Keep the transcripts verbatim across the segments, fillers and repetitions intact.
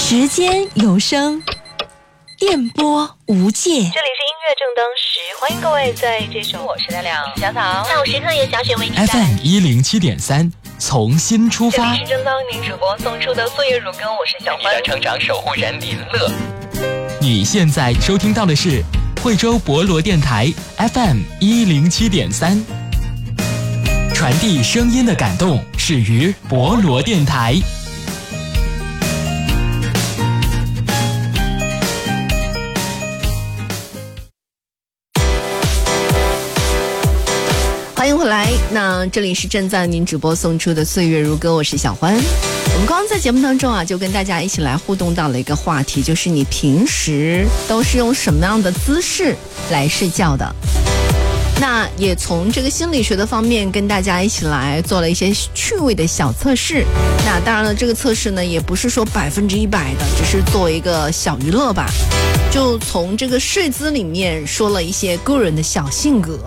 时间有声，电波无界。这里是音乐正当时，欢迎各位在这首我是亮亮小草下午时刻由小雪为你带来 F M 一零七点三，从新出发。 这里是正当您主播送出的岁月如歌，我是小欢。 你的成长守护人林乐。 你现在收听到的是惠州博罗电台 F M 一零七点三，传递声音的感动始于博罗电台。 欢迎回来，那这里是正在您直播送出的岁月如歌，我是小欢。我们刚刚在节目当中啊，就跟大家一起来互动到了一个话题，就是你平时都是用什么样的姿势来睡觉的。那也从这个心理学的方面跟大家一起来做了一些趣味的小测试。那当然了，这个测试呢也不是说百分之一百的，只是作为一个小娱乐吧，就从这个睡姿里面说了一些个人的小性格。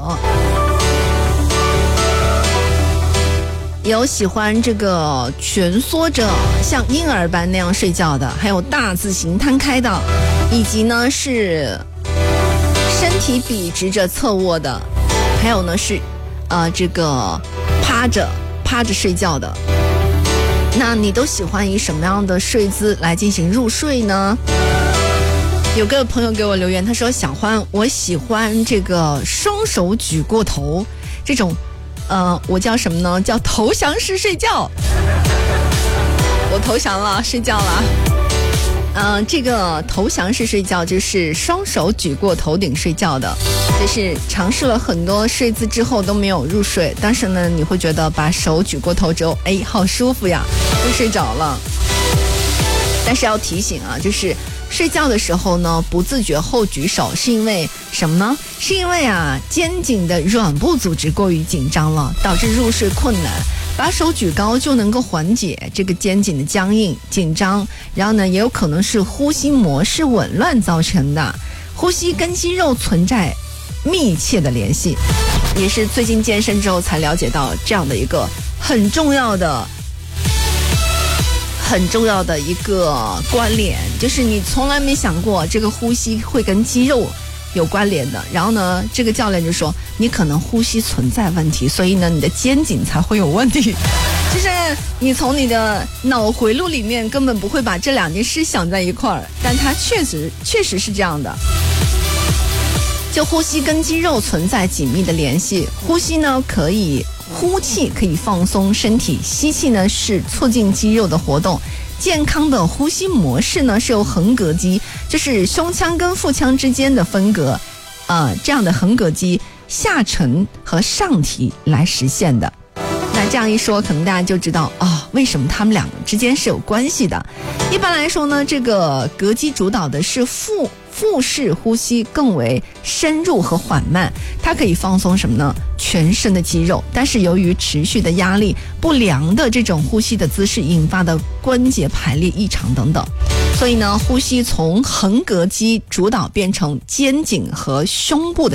有喜欢这个蜷缩着像婴儿般那样睡觉的，还有大字型摊开的，以及呢是身体笔直着侧卧的，还有呢是呃这个趴着趴着睡觉的。那你都喜欢以什么样的睡姿来进行入睡呢？有个朋友给我留言，他说小欢，我喜欢这个双手举过头，这种呃，我叫什么呢？叫投降式睡觉。我投降了，睡觉了。呃，这个投降式睡觉就是双手举过头顶睡觉的，就是尝试了很多睡姿之后都没有入睡，但是呢，你会觉得把手举过头之后，哎，好舒服呀，就睡着了。但是要提醒啊，就是睡觉的时候呢，不自觉后举手，是因为什么呢？是因为啊，肩颈的软部组织过于紧张了，导致入睡困难。把手举高就能够缓解这个肩颈的僵硬紧张，然后呢，也有可能是呼吸模式紊乱造成的。呼吸跟肌肉存在密切的联系，也是最近健身之后才了解到这样的一个很重要的。很重要的一个关联，就是你从来没想过这个呼吸会跟肌肉有关联的。然后呢，这个教练就说你可能呼吸存在问题，所以呢你的肩颈才会有问题。就是你从你的脑回路里面根本不会把这两件事想在一块儿，但它确实确实是这样的。就呼吸跟肌肉存在紧密的联系，呼吸呢可以呼气可以放松身体，吸气呢是促进肌肉的活动。健康的呼吸模式呢是由横膈肌，就是胸腔跟腹腔之间的分隔，呃，这样的横膈肌下沉和上提来实现的。那这样一说，可能大家就知道啊、哦，为什么他们两个之间是有关系的。一般来说呢，这个膈肌主导的是腹腹式呼吸更为深入和缓慢，它可以放松什么呢？全身的肌肉。但是由于持续的压力、不良的这种呼吸的姿势引发的关节排列异常等等，所以呢，呼吸从横膈肌主导变成肩颈和胸部的